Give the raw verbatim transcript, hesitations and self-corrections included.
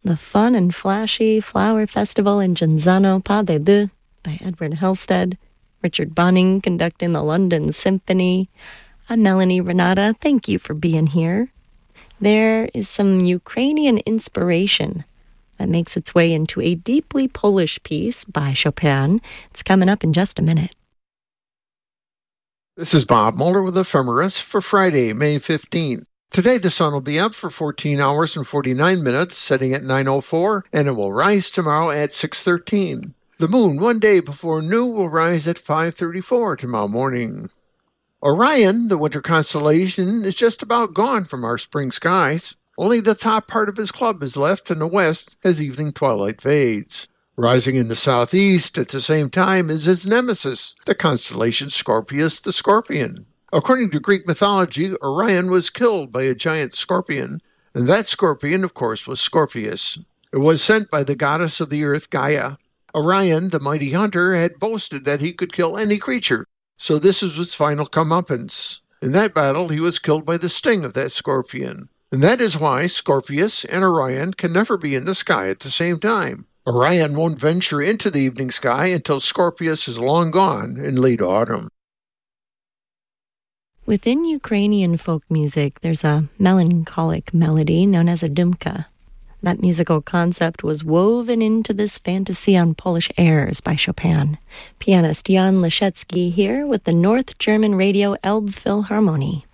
The Fun and Flashy Flower Festival in Genzano Pas de Deux by Edward Halstead, Richard Bonning conducting the London Symphony. I'm Melanie Renata. Thank you for being here. There is some Ukrainian inspiration that makes its way into a deeply Polish piece by Chopin. It's coming up in just a minute. This is Bob Mueller with Ephemeris for Friday, May fifteenth. Today the sun will be up for fourteen hours and forty-nine minutes, setting at nine oh four, and it will rise tomorrow at six thirteen. The moon, one day before noon, will rise at five thirty-four tomorrow morning. Orion, the winter constellation, is just about gone from our spring skies. Only the top part of his club is left in the west as evening twilight fades. Rising in the southeast at the same time is his nemesis, the constellation Scorpius the Scorpion. According to Greek mythology, Orion was killed by a giant scorpion, and that scorpion, of course, was Scorpius. It was sent by the goddess of the earth, Gaia. Orion, the mighty hunter, had boasted that he could kill any creature, so this is his final comeuppance. In that battle, he was killed by the sting of that scorpion, and that is why Scorpius and Orion can never be in the sky at the same time. Orion won't venture into the evening sky until Scorpius is long gone in late autumn. Within Ukrainian folk music, there's a melancholic melody known as a dumka. That musical concept was woven into this fantasy on Polish airs by Chopin. Pianist Jan Leszecki here with the North German Radio Elbphilharmonie.